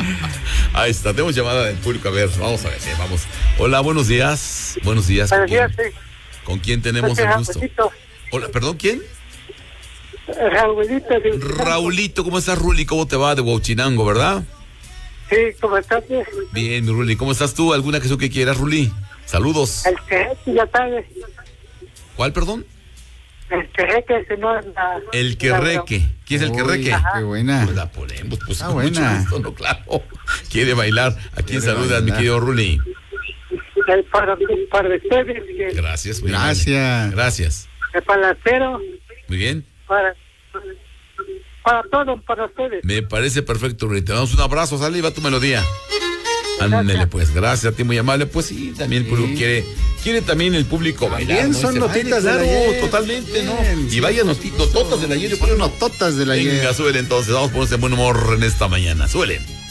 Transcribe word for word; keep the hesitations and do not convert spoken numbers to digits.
Ahí está, tenemos llamada del público. A ver, vamos a ver, sí, vamos. Hola, buenos días. Buenos días. Buenos días, sí. ¿Con quién tenemos el gusto? Hola, perdón, ¿quién? Raulito. De Raulito, ¿cómo estás, Ruli? ¿Cómo te va? De Huachinango, ¿verdad? Sí, ¿cómo estás? Bien, Ruli, ¿cómo estás tú? ¿Alguna canción que quieras, Ruli? Saludos. El que ya sabes. ¿Cuál, perdón? El querreque, ese no es la... El querreque. ¿Quién es el querreque? Qué buena. Pues la ponemos, pues ah, con buena. mucho gusto, no, claro. Quiere bailar. ¿A quién saludas, mi querido Ruli? Para, para ustedes. Que, Gracias. Muy Gracias. bien. Gracias. el palacero. Muy bien. Para, para todos, para ustedes. Me parece perfecto, Ruli. Te damos un abrazo, sale y va tu melodía. Ándale, pues, gracias a ti, muy amable. Pues sí, también el público sí. quiere, quiere también el público bailar. Bien, ¿no? son Dice, notitas claro, del ayer. Totalmente, Bien, ¿no? sí. Y vaya notitas, nototas del ayer. Son nototas del ayer. Venga, suele entonces, vamos a ponerse buen humor en esta mañana. Suele.